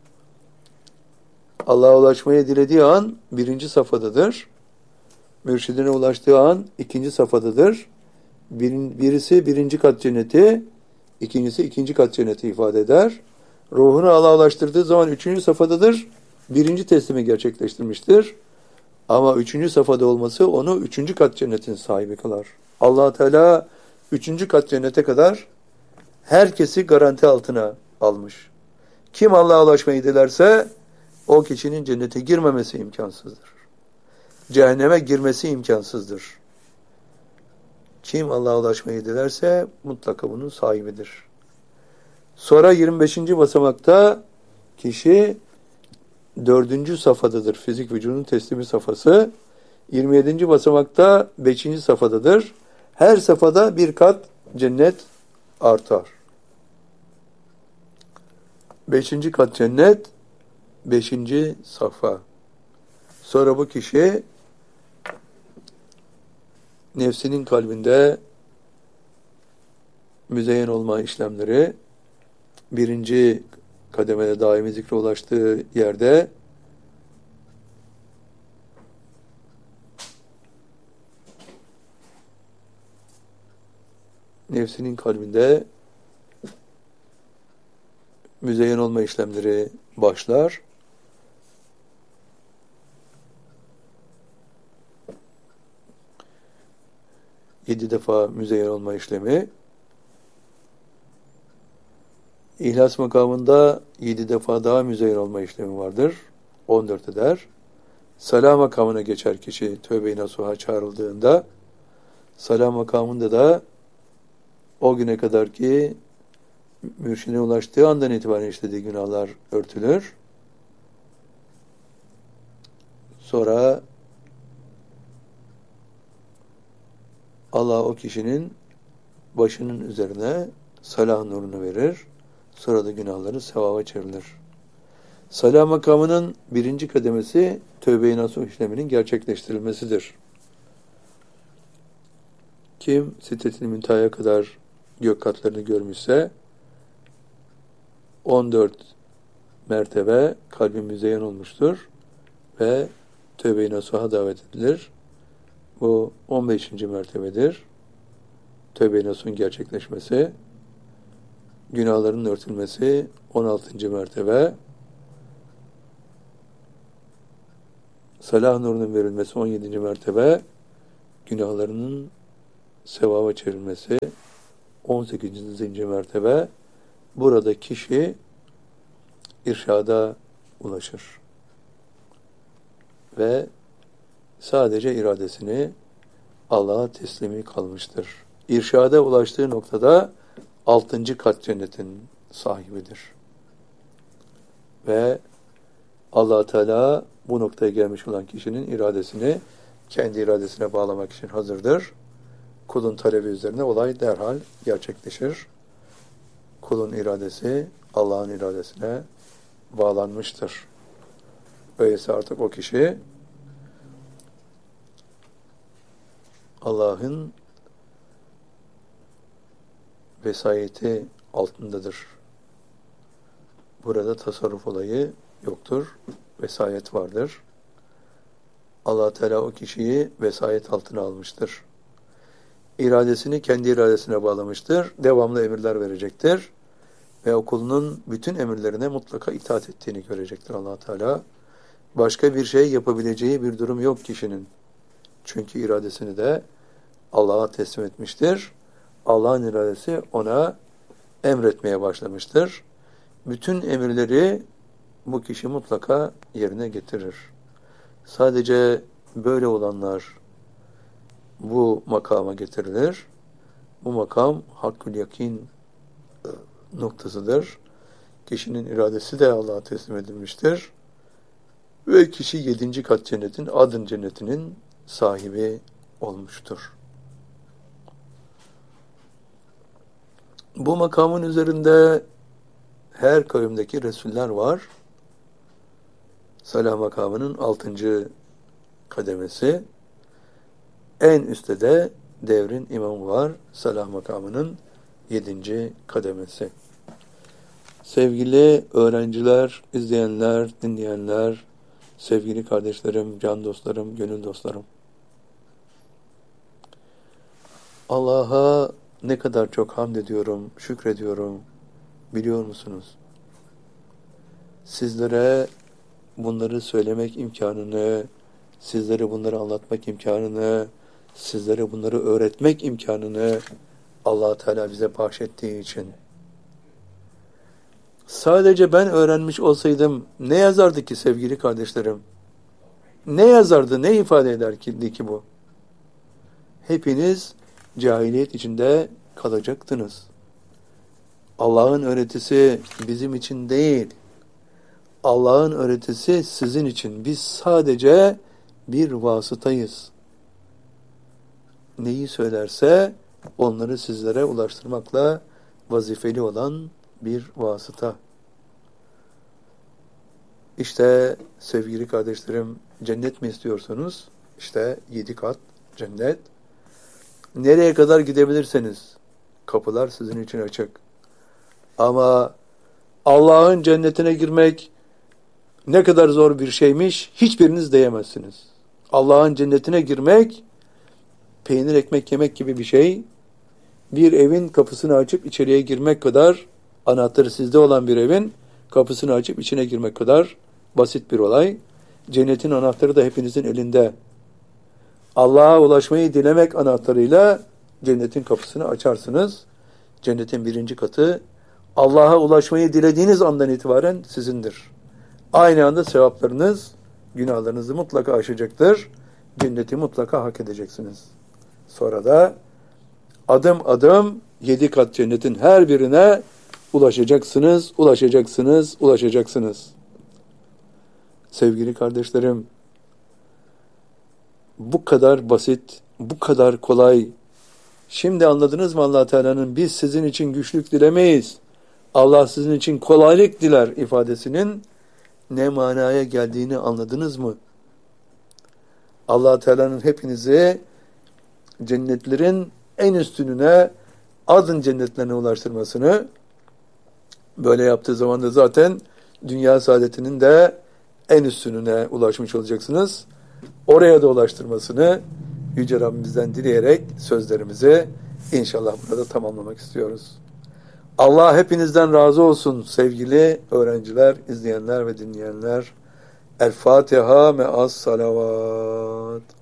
Allah'a ulaşmayı dilediği an birinci safhadadır. Mürşidine ulaştığı an ikinci safhadadır. Birisi birinci kat cenneti, ikincisi ikinci kat cenneti ifade eder. Ruhunu Allah'a ulaştırdığı zaman üçüncü safhadadır. Birinci teslimi gerçekleştirmiştir. Ama üçüncü safhada olması onu üçüncü kat cennetin sahibi kılar. Allah Teala üçüncü kat cennete kadar herkesi garanti altına almış. Kim Allah'a ulaşmayı dilerse o kişinin cennete girmemesi imkansızdır. Cehenneme girmesi imkansızdır. Kim Allah'a ulaşmayı dilerse mutlaka bunun sahibidir. Sonra yirmi beşinci basamakta kişi dördüncü safhadadır. Fizik vücudun teslimi safhası. yirmi yedinci basamakta beşinci safhadadır. Her safhada bir kat cennet artar. Beşinci kat cennet, beşinci safha. Sonra bu kişi nefsinin kalbinde müzeyyen olma işlemleri birinci kademede daimi zikre ulaştığı yerde nefsinin kalbinde müzeyyen olma işlemleri başlar. Yedi defa müzeyyen olma işlemi. İhlas makamında yedi defa daha müzeyyen olma işlemi vardır. On dört eder. Salah makamına geçer kişi tövbe-i nasuha çağrıldığında. Salah makamında da o güne kadar ki mürşidine ulaştığı andan itibaren işlediği günahlar örtülür. Sonra Allah o kişinin başının üzerine salah nurunu verir. Sonra da günahları sevaba çevrilir. Salah makamının birinci kademesi tövbe-i nasuh işleminin gerçekleştirilmesidir. Kim Sidret-i Münteha'ya kadar gök katlarını görmüşse on dört mertebe kalbi müzeyyen olmuştur ve tövbe-i nasuha davet edilir. Bu on beşinci mertebedir. Tövbe-i nasuhun gerçekleşmesi, günahların örtülmesi on altıncı mertebe, salah nurunun verilmesi on yedinci mertebe, günahlarının sevaba çevrilmesi on sekizinci mertebe, burada kişi irşada ulaşır. Ve sadece iradesini Allah'a teslimi kalmıştır. İrşada ulaştığı noktada altıncı kat cennetin sahibidir. Ve Allah Teala bu noktaya gelmiş olan kişinin iradesini kendi iradesine bağlamak için hazırdır. Kulun talebi üzerine olay derhal gerçekleşir. Kulun iradesi Allah'ın iradesine bağlanmıştır. Öyleyse artık o kişi Allah'ın vesayeti altındadır. Burada tasarruf olayı yoktur. Vesayet vardır. Allah Teala o kişiyi vesayet altına almıştır. İradesini kendi iradesine bağlamıştır. Devamlı emirler verecektir. Ve o kulunun bütün emirlerine mutlaka itaat ettiğini görecektir Allah Teala. Başka bir şey yapabileceği bir durum yok kişinin. Çünkü iradesini de Allah'a teslim etmiştir. Allah'ın iradesi ona emretmeye başlamıştır. Bütün emirleri bu kişi mutlaka yerine getirir. Sadece böyle olanlar bu makama getirilir. Bu makam hakkül yakin noktasıdır. Kişinin iradesi de Allah'a teslim edilmiştir. Ve kişi yedinci kat cennetin, adın cennetinin sahibi olmuştur. Bu makamın üzerinde her kavimdeki Resuller var. Salah makamının altıncı kademesi. En üstte de devrin imamı var. Salah makamının yedinci kademesi. Sevgili öğrenciler, izleyenler, dinleyenler, sevgili kardeşlerim, can dostlarım, gönül dostlarım. Allah'a ne kadar çok hamd ediyorum, şükrediyorum, biliyor musunuz? Sizlere bunları söylemek imkanını, sizlere bunları anlatmak imkanını, sizlere bunları öğretmek imkanını Allah Teala bize bahşettiği için. Sadece ben öğrenmiş olsaydım ne yazardı ki sevgili kardeşlerim? Ne yazardı, ne ifade eder ki, ki bu? Hepiniz cahiliyet içinde kalacaktınız. Allah'ın öğretisi bizim için değil. Allah'ın öğretisi sizin için. Biz sadece bir vasıtayız. Neyi söylerse onları sizlere ulaştırmakla vazifeli olan bir vasıta. İşte sevgili kardeşlerim, cennet mi istiyorsunuz? İşte yedi kat cennet. Nereye kadar gidebilirseniz kapılar sizin için açık. Ama Allah'ın cennetine girmek ne kadar zor bir şeymiş hiçbiriniz diyemezsiniz. Allah'ın cennetine girmek peynir ekmek yemek gibi bir şey. Bir evin kapısını açıp içeriye girmek kadar, anahtarı sizde olan bir evin kapısını açıp içine girmek kadar basit bir olay. Cennetin anahtarı da hepinizin elinde. Allah'a ulaşmayı dilemek anahtarıyla cennetin kapısını açarsınız. Cennetin birinci katı Allah'a ulaşmayı dilediğiniz andan itibaren sizindir. Aynı anda sevaplarınız, günahlarınızı mutlaka aşacaktır. Cenneti mutlaka hak edeceksiniz. Sonra da adım adım yedi kat cennetin her birine ulaşacaksınız, ulaşacaksınız, ulaşacaksınız. Sevgili kardeşlerim, bu kadar basit, bu kadar kolay. Şimdi anladınız mı Allah Teala'nın biz sizin için güçlük dilemeyiz, Allah sizin için kolaylık diler ifadesinin ne manaya geldiğini anladınız mı? Allah Teala'nın hepinizi cennetlerin en üstününe, adın cennetlerine ulaştırmasını, böyle yaptığı zaman da zaten dünya saadetinin de en üstününe ulaşmış olacaksınız. Oraya da ulaştırmasını Yüce Rabbimizden dileyerek sözlerimizi inşallah burada tamamlamak istiyoruz. Allah hepinizden razı olsun sevgili öğrenciler, izleyenler ve dinleyenler. El Fatiha me'as salavat.